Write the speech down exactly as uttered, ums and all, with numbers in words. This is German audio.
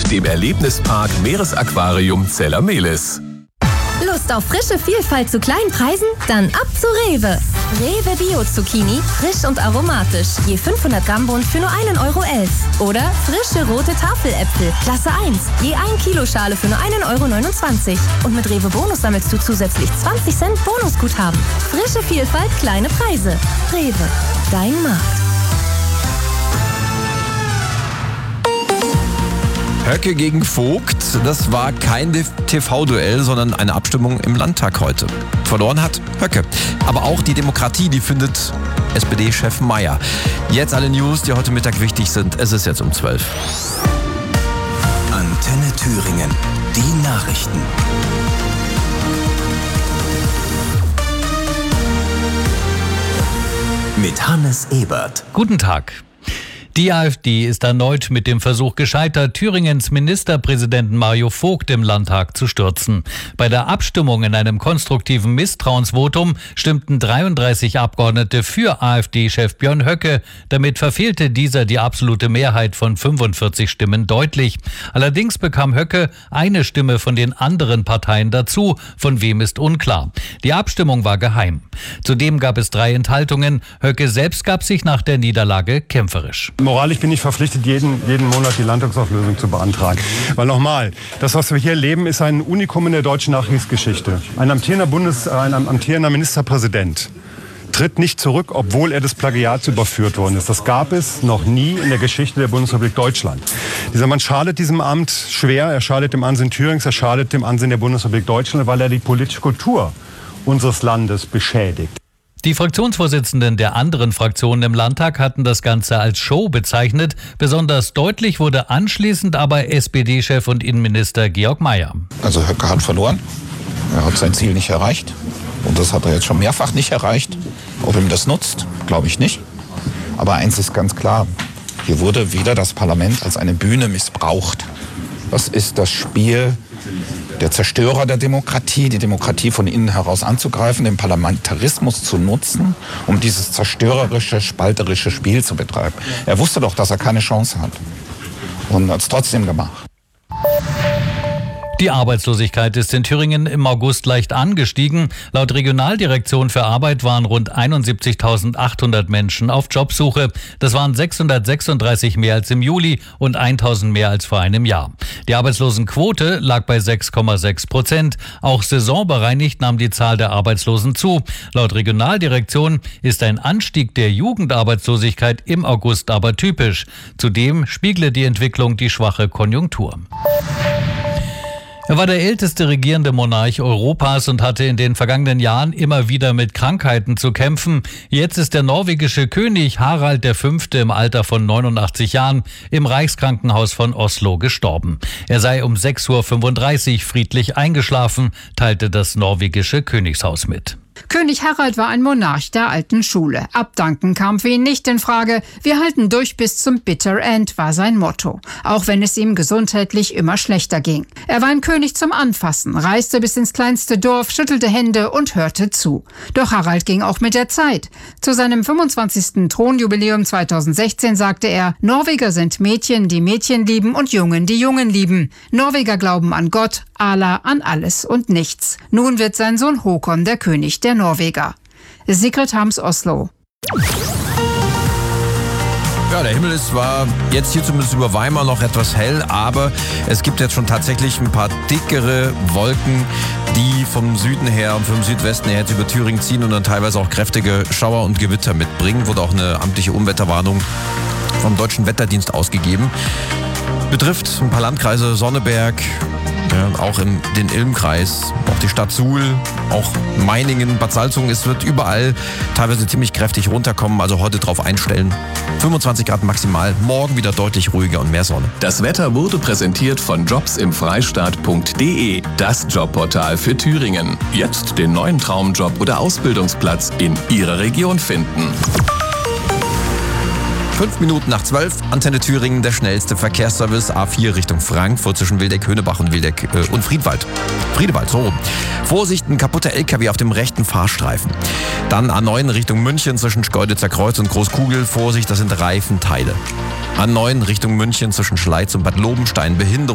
dem Erlebnispark Meeresaquarium Zeller-Mehlis. Lust auf frische Vielfalt zu kleinen Preisen? Dann ab zu Rewe. Rewe Bio-Zucchini, frisch und aromatisch. Je fünfhundert Gramm Bund für nur einen Euro elf. Oder frische rote Tafeläpfel, Klasse eins. Je ein Kilo Schale für nur einen Euro neunundzwanzig. Und mit Rewe Bonus sammelst du zusätzlich zwanzig Cent Bonusguthaben. Frische Vielfalt, kleine Preise. Rewe, dein Markt. Höcke gegen Vogt, das war kein T V-Duell, sondern eine Abstimmung im Landtag heute. Verloren hat Höcke. Aber auch die Demokratie, die findet S P D-Chef Mayer. Jetzt alle News, die heute Mittag wichtig sind. Es ist jetzt um zwölf. Antenne Thüringen, die Nachrichten. Mit Hannes Ebert. Guten Tag. Die AfD ist erneut mit dem Versuch gescheitert, Thüringens Ministerpräsidenten Mario Vogt im Landtag zu stürzen. Bei der Abstimmung in einem konstruktiven Misstrauensvotum stimmten dreiunddreißig Abgeordnete für AfD-Chef Björn Höcke. Damit verfehlte dieser die absolute Mehrheit von fünfundvierzig Stimmen deutlich. Allerdings bekam Höcke eine Stimme von den anderen Parteien dazu, von wem ist unklar. Die Abstimmung war geheim. Zudem gab es drei Enthaltungen. Höcke selbst gab sich nach der Niederlage kämpferisch. Moralisch bin ich verpflichtet, jeden, jeden Monat die Landtagsauflösung zu beantragen. Weil nochmal, das, was wir hier erleben, ist ein Unikum in der deutschen Nachkriegsgeschichte. Ein amtierender, Bundes-, ein amtierender Ministerpräsident tritt nicht zurück, obwohl er des Plagiats überführt worden ist. Das gab es noch nie in der Geschichte der Bundesrepublik Deutschland. Dieser Mann schadet diesem Amt schwer. Er schadet dem Ansehen Thürings, er schadet dem Ansehen der Bundesrepublik Deutschland, weil er die politische Kultur unseres Landes beschädigt. Die Fraktionsvorsitzenden der anderen Fraktionen im Landtag hatten das Ganze als Show bezeichnet. Besonders deutlich wurde anschließend aber S P D-Chef und Innenminister Georg Mayer. Also Höcke hat verloren. Er hat sein Ziel nicht erreicht. Und das hat er jetzt schon mehrfach nicht erreicht. Ob ihm das nutzt, glaube ich nicht. Aber eins ist ganz klar. Hier wurde wieder das Parlament als eine Bühne missbraucht. Das ist das Spiel der Zerstörer der Demokratie, die Demokratie von innen heraus anzugreifen, den Parlamentarismus zu nutzen, um dieses zerstörerische, spalterische Spiel zu betreiben. Er wusste doch, dass er keine Chance hat und hat es trotzdem gemacht. Die Arbeitslosigkeit ist in Thüringen im August leicht angestiegen. Laut Regionaldirektion für Arbeit waren rund einundsiebzigtausendachthundert Menschen auf Jobsuche. Das waren sechshundertsechsunddreißig mehr als im Juli und eintausend mehr als vor einem Jahr. Die Arbeitslosenquote lag bei sechs Komma sechs Prozent. Auch saisonbereinigt nahm die Zahl der Arbeitslosen zu. Laut Regionaldirektion ist ein Anstieg der Jugendarbeitslosigkeit im August aber typisch. Zudem spiegle die Entwicklung die schwache Konjunktur. Er war der älteste regierende Monarch Europas und hatte in den vergangenen Jahren immer wieder mit Krankheiten zu kämpfen. Jetzt ist der norwegische König Harald der Fünfte im Alter von neunundachtzig Jahren im Reichskrankenhaus von Oslo gestorben. Er sei um sechs Uhr fünfunddreißig friedlich eingeschlafen, teilte das norwegische Königshaus mit. König Harald war ein Monarch der alten Schule. Abdanken kam für ihn nicht in Frage. Wir halten durch bis zum Bitter End, war sein Motto. Auch wenn es ihm gesundheitlich immer schlechter ging. Er war ein König zum Anfassen, reiste bis ins kleinste Dorf, schüttelte Hände und hörte zu. Doch Harald ging auch mit der Zeit. Zu seinem fünfundzwanzigsten Thronjubiläum zweitausendsechzehn sagte er, Norweger sind Mädchen, die Mädchen lieben und Jungen, die Jungen lieben. Norweger glauben an Gott, Allah, an alles und nichts. Nun wird sein Sohn Håkon der König der Norweger. Sigrid Harms, Oslo. Ja, der Himmel ist zwar jetzt hier zumindest über Weimar noch etwas hell, aber es gibt jetzt schon tatsächlich ein paar dickere Wolken, die vom Süden her und vom Südwesten her jetzt über Thüringen ziehen und dann teilweise auch kräftige Schauer und Gewitter mitbringen. Wurde auch eine amtliche Unwetterwarnung vom Deutschen Wetterdienst ausgegeben. Betrifft ein paar Landkreise, Sonneberg, ja, auch in den Ilmkreis, auch die Stadt Suhl, auch Meiningen, Bad Salzungen. Es wird überall teilweise ziemlich kräftig runterkommen, also heute drauf einstellen. fünfundzwanzig Grad maximal, morgen wieder deutlich ruhiger und mehr Sonne. Das Wetter wurde präsentiert von jobs im freistaat punkt de, das Jobportal für Thüringen. Jetzt den neuen Traumjob oder Ausbildungsplatz in Ihrer Region finden. Fünf Minuten nach zwölf, Antenne Thüringen, der schnellste Verkehrsservice A vier Richtung Frankfurt zwischen Wildeck-Höhnebach und Wildeck äh, und Friedwald. Friedewald, so rum. Vorsicht, ein kaputter L K W auf dem rechten Fahrstreifen. Dann A neun Richtung München zwischen Schkeuditzer Kreuz und Großkugel. Vorsicht, das sind Reifenteile. A neun Richtung München zwischen Schleiz und Bad Lobenstein. Behinderung